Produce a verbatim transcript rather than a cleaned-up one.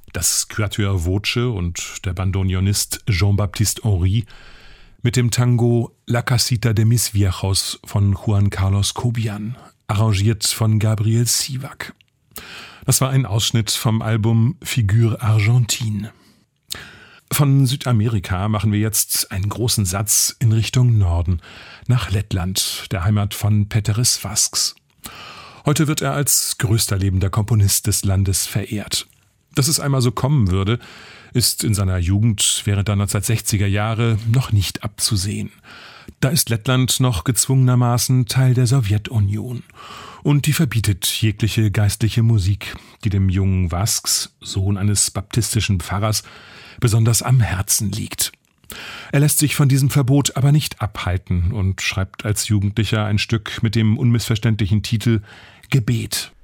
das Quatuor Voce und der Bandoneonist Jean-Baptiste Henry mit dem Tango La Casita de mis Viejos von Juan Carlos Cobian, arrangiert von Gabriel Sivak. Das war ein Ausschnitt vom Album Figure Argentine. Von Südamerika machen wir jetzt einen großen Satz in Richtung Norden, nach Lettland, der Heimat von Peteris Vasks. Heute wird er als größter lebender Komponist des Landes verehrt. Dass es einmal so kommen würde, ist in seiner Jugend während der neunzehnhundertsechziger Jahre noch nicht abzusehen. Da ist Lettland noch gezwungenermaßen Teil der Sowjetunion. Und die verbietet jegliche geistliche Musik, die dem jungen Vasks, Sohn eines baptistischen Pfarrers, besonders am Herzen liegt. Er lässt sich von diesem Verbot aber nicht abhalten und schreibt als Jugendlicher ein Stück mit dem unmissverständlichen Titel Gebet.